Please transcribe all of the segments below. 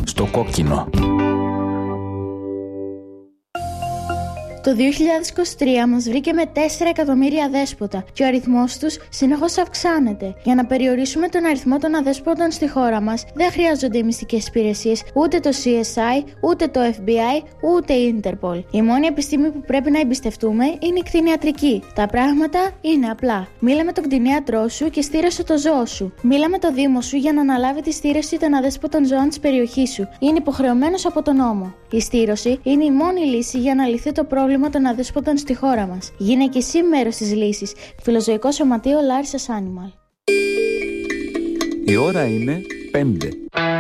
στο κόκκινο. Το 2023 μας βρήκε με 4 εκατομμύρια αδέσποτα και ο αριθμός τους συνεχώς αυξάνεται. Για να περιορίσουμε τον αριθμό των αδέσποτων στη χώρα μας, δεν χρειάζονται οι μυστικές υπηρεσίες, ούτε το CSI, ούτε το FBI, ούτε η Interpol. Η μόνη επιστήμη που πρέπει να εμπιστευτούμε είναι η κτηνιατρική. Τα πράγματα είναι απλά. Μίλα με τον κτηνίατρό σου και στήρωσε το ζώο σου. Μίλα με το Δήμο σου για να αναλάβει τη στήρωση των αδέσποτων ζώων της περιοχής σου. Είναι υποχρεωμένος από τον νόμο. Η στήρωση είναι η μόνη λύση για να λυθεί το πρόβλημα των αδέσποτων στη χώρα μας. Γίνε και εσύ μέρος της λύσης. Φιλοζωικό Σωματείο Larissa's Animal. Η ώρα είναι 5.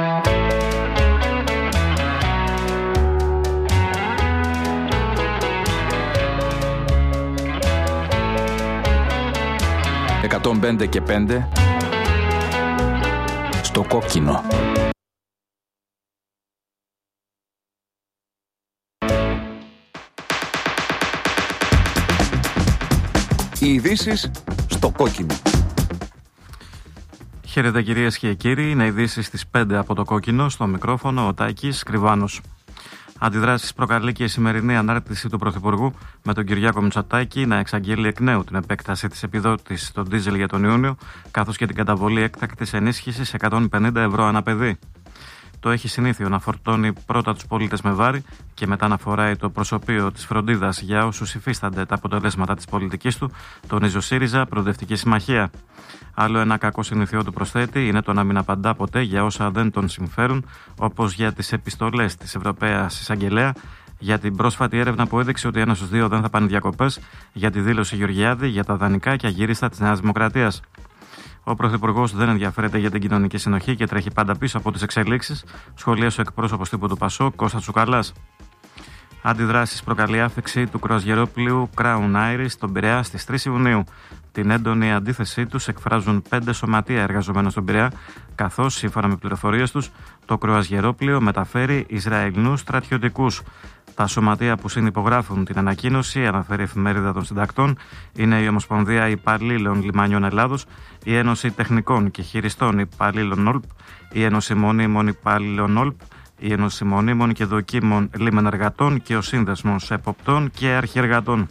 «105 και 5» στο κόκκινο. Οι ειδήσεις στο κόκκινο. Χαίρετε κυρίες και κύριοι, είναι ειδήσεις στις 5 από το κόκκινο, στο μικρόφωνο ο Τάκης Κρυβάνος. Αντιδράσεις προκαλεί και η σημερινή ανάρτηση του Πρωθυπουργού με τον Κυριάκο Μητσοτάκη να εξαγγείλει εκ νέου την επέκταση της επιδότησης στο ντίζελ για τον Ιούνιο, καθώς και την καταβολή έκτακτης ενίσχυσης 150 ευρώ ανά παιδί. Το έχει συνήθειο να φορτώνει πρώτα τους πολίτες με βάρη και μετά να φοράει το προσωπείο της φροντίδας για όσους υφίστανται τα αποτελέσματα της πολιτικής του, τονίζει ο ΣΥΡΙΖΑ Προοδευτική Συμμαχία. Άλλο ένα κακό συνήθειο του προσθέτει είναι το να μην απαντά ποτέ για όσα δεν τον συμφέρουν, όπως για τις επιστολές της Ευρωπαίας Εισαγγελέα, για την πρόσφατη έρευνα που έδειξε ότι 1 στους 2 δεν θα πάνε διακοπές, για τη δήλωση Γεωργιάδη για τα δανεικά και αγύριστα της Νέας Δημοκρατίας. Ο Πρωθυπουργός δεν ενδιαφέρεται για την κοινωνική συνοχή και τρέχει πάντα πίσω από τις εξελίξεις, σχολίασε ο εκπρόσωπος τύπου του ΠΑΣΟΚ, Κώστας Τσουκαλάς. Αντιδράσεις προκαλεί άφηξη του κρουαζιερόπλοιου Crown Iris στον Πειραιά στις 3 Ιουνίου. Την έντονη αντίθεσή τους εκφράζουν 5 σωματεία εργαζομένων στον Πειραιά, καθώς, σύμφωνα με πληροφορίες τους, το κρουαζιερόπλοιο μεταφέρει Ισραηλινούς στρατιωτικούς. Τα σωματεία που συνυπογράφουν την ανακοίνωση, αναφέρει η Εφημερίδα των Συντακτών, είναι η Ομοσπονδία Υπαλλήλων Λιμανιών Ελλάδος, η Ένωση Τεχνικών και Χειριστών Υπαλλήλων ΟΛΠ, η Ένωση Μονίμων Υπαλλήλων ΟΛΠ, η Ένωση Μονίμων και Δοκίμων Λιμενεργατών και ο Σύνδεσμος Εποπτών και Αρχιεργατών.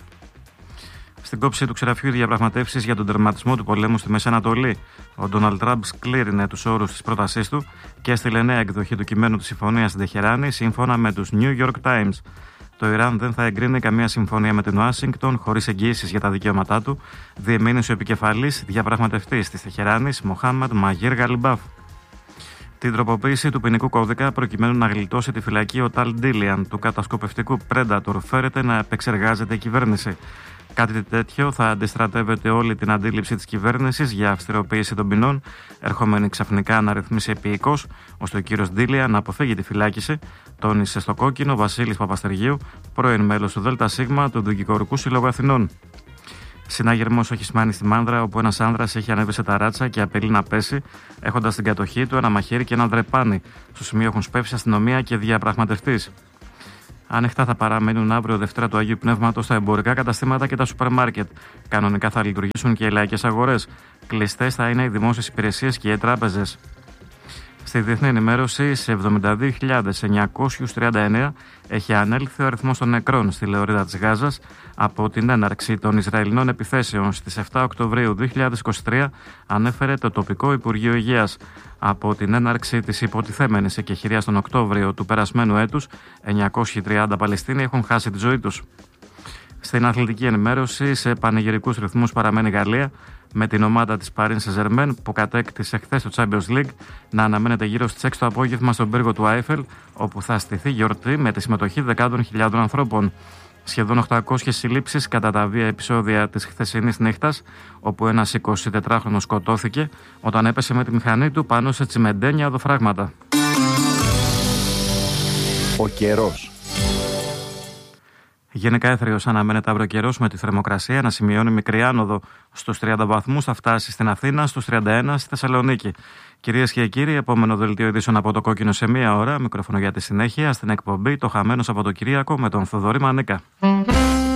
Στην κόψη του ξεραφιού διαπραγματεύσεις για τον τερματισμό του πολέμου στη Μέση Ανατολή, ο Ντόναλντ Τραμπ σκλήρινε τους όρους της πρότασής του και έστειλε νέα εκδοχή του κειμένου της συμφωνίας στην Τεχεράνη, σύμφωνα με τους New York Times. Το Ιράν δεν θα εγκρίνει καμία συμφωνία με την Ουάσιγκτον χωρίς εγγυήσεις για τα δικαιώματά του, διεμήνυσε ο επικεφαλής διαπραγματευτής της Τεχεράνης, Μοχάμαντ Μαγίρ Γαλιμπάφ. Την τροποποίηση του ποινικού κώδικα προκειμένου να γλιτώσει τη φυλακή ο Ταλ Ντίλιαν του κατασκοπευτικού Predator φέρεται να επεξεργάζεται η κυβέρνηση. Κάτι τέτοιο θα αντιστρατεύεται όλη την αντίληψη της κυβέρνησης για αυστηροποίηση των ποινών, ερχόμενη ξαφνικά να ρυθμίσει επίοικος, ώστε ο κύριος Ντίλια να αποφύγει τη φυλάκιση, τόνισε στο κόκκινο Βασίλης Παπαστεργίου, πρώην μέλος του ΔΣ του Δικηγορικού Συλλόγου Αθηνών. Συνάγερμος οχισμάνει στη Μάνδρα, όπου ένας άνδρας έχει ανέβει σε ταράτσα και απειλεί να πέσει, έχοντας στην κατοχή του ένα μαχαίρι και ένα δρεπάνι. Στο σημείο έχουν σπεύσει αστυνομία και διαπραγματευτής. Ανοιχτά θα παραμένουν αύριο Δευτέρα του Αγίου Πνεύματος τα εμπορικά καταστήματα και τα σούπερ μάρκετ. Κανονικά θα λειτουργήσουν και οι λαϊκές αγορές. Κλειστές θα είναι οι δημόσιες υπηρεσίες και οι τράπεζες. Στη διεθνή ενημέρωση, σε 72.939 έχει ανέλθει ο αριθμός των νεκρών στη λεωρίδα της Γάζας από την έναρξη των Ισραηλινών επιθέσεων στις 7 Οκτωβρίου 2023, ανέφερε το τοπικό Υπουργείο Υγείας. Από την έναρξη της υποτιθέμενης εκεχηρίας τον Οκτώβριο του περασμένου έτους, 930 Παλαιστίνοι έχουν χάσει τη ζωή τους. Στην αθλητική ενημέρωση, σε πανηγυρικούς ρυθμούς παραμένει η Γαλλία, με την ομάδα της Paris Saint-Germain που κατέκτησε χθες το Champions League να αναμένεται γύρω στις 6 το απόγευμα στον πύργο του Άιφελ, όπου θα στηθεί γιορτή με τη συμμετοχή δεκάδων χιλιάδων ανθρώπων. Σχεδόν 800 συλλήψεις κατά τα βία επεισόδια της χθεσινής νύχτας, όπου ένας 24χρονος σκοτώθηκε όταν έπεσε με τη μηχανή του πάνω σε τσιμεντένια οδοφράγματα. Ο καιρός. Γενικά έθριος αναμένεται αύριο καιρός, με τη θερμοκρασία να σημειώνει μικρή άνοδο. Στους 30 βαθμούς θα φτάσει στην Αθήνα, στους 31 στη Θεσσαλονίκη. Κυρίες και κύριοι, επόμενο δελτίο ειδήσεων από το κόκκινο σε μία ώρα. Μικρόφωνο για τη συνέχεια στην εκπομπή Το Χαμένο Σαββατοκύριακο με τον Θοδωρή Μανίκα.